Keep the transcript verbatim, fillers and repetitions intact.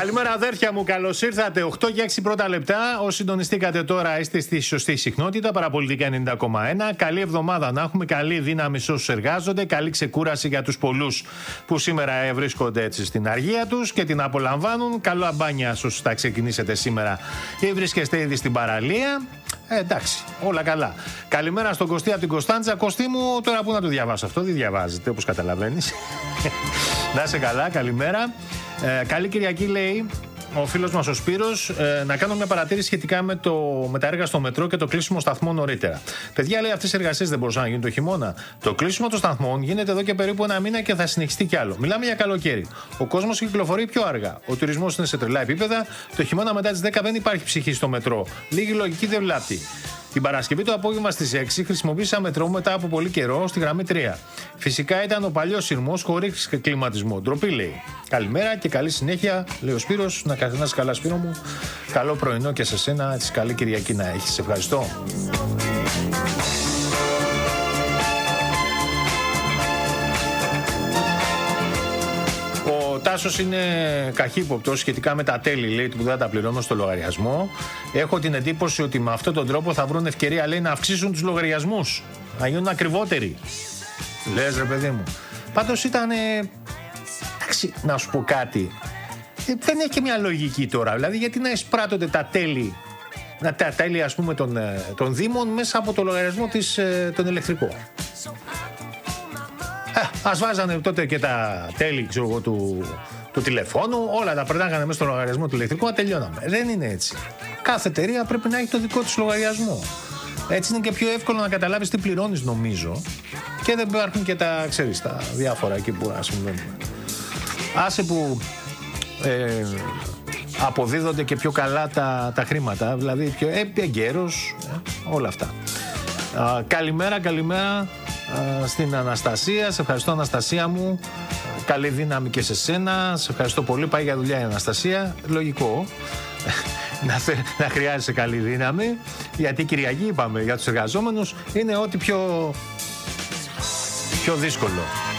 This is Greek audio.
Καλημέρα αδέρφια μου, καλώς ήρθατε. οκτώ και έξι πρώτα λεπτά. Όσοι συντονιστήκατε τώρα είστε στη σωστή συχνότητα. Παραπολιτικά ενενήντα κόμμα ένα. Καλή εβδομάδα να έχουμε. Καλή δύναμη σε όσους εργάζονται. Καλή ξεκούραση για τους πολλούς που σήμερα βρίσκονται έτσι στην αργία τους και την απολαμβάνουν. Καλό αμπάνια σε όσους θα ξεκινήσετε σήμερα ή βρίσκεστε ήδη στην παραλία. Ε, εντάξει, όλα καλά. Καλημέρα στον Κωστή από την Κωνσταντζα. Κωστή μου, τώρα πού να το διαβάσω αυτό, δεν διαβάζεται όπως καταλαβαίνεις. Να είσαι καλά, καλημέρα. Ε, καλή Κυριακή, λέει ο φίλος μας ο Σπύρος. Ε, να κάνω μια παρατήρηση σχετικά με, το, με τα έργα στο μετρό και το κλείσιμο σταθμών νωρίτερα. Παιδιά, λέει, αυτές οι εργασίες δεν μπορούσαν να γίνουν το χειμώνα. Το κλείσιμο των σταθμών γίνεται εδώ και περίπου ένα μήνα και θα συνεχιστεί κι άλλο. Μιλάμε για καλοκαίρι. Ο κόσμος κυκλοφορεί πιο αργά. Ο τουρισμός είναι σε τρελά επίπεδα. Το χειμώνα μετά τις δέκα δεν υπάρχει ψυχή στο μετρό. Λίγη λογική δεν βλάπτει. Την Παρασκευή το απόγευμα στις έξι χρησιμοποίησα μετρό μετά από πολύ καιρό στη γραμμή τρία. Φυσικά ήταν ο παλιός σειρμός χωρίς κλιματισμό. Ντροπή, λέει. Καλημέρα και καλή συνέχεια, λέει ο Σπύρος. Να καθένας καλά, Σπύρο μου. Καλό πρωινό και σε σένα. Έτσι, καλή Κυριακή να έχεις. Σε ευχαριστώ. Ο Τάσος είναι καχύποπτος σχετικά με τα τέλη, λέει, που δεν τα πληρώνω στο λογαριασμό. Έχω την εντύπωση ότι με αυτόν τον τρόπο θα βρουν ευκαιρία, λέει, να αυξήσουν τους λογαριασμούς, να γίνουν ακριβότεροι. Λες, ρε παιδί μου. Πάντως ήταν. Εντάξει, να σου πω κάτι. Δεν έχει και μια λογική τώρα. Δηλαδή, γιατί να εισπράττονται τα τέλη, τα τέλη, ας πούμε, των, των Δήμων μέσα από το λογαριασμό της, τον ηλεκτρικό. Ε, ας βάζανε τότε και τα τέλη, ξέρω εγώ, του, του τηλεφώνου, όλα τα περνάγανε μέσα στο λογαριασμό του ηλεκτρικού, να τελειώναμε. Δεν είναι έτσι. Κάθε εταιρεία πρέπει να έχει το δικό της λογαριασμό. Έτσι είναι και πιο εύκολο να καταλάβεις τι πληρώνεις, νομίζω, και δεν υπάρχουν και τα, ξέρεις, τα διάφορα εκεί που ας συμβαίνουν. Άσε που ε, αποδίδονται και πιο καλά τα, τα χρήματα, δηλαδή πιο ε, εγκαίρος, ε, όλα αυτά. Α, καλημέρα, καλημέρα στην Αναστασία. Σε ευχαριστώ, Αναστασία μου. Καλή δύναμη και σε σένα. Σε ευχαριστώ πολύ. Πάει για δουλειά η Αναστασία. Λογικό να, θε, να χρειάζεσαι καλή δύναμη, γιατί η Κυριακή, είπαμε, για τους εργαζόμενους είναι ό,τι πιο, πιο δύσκολο.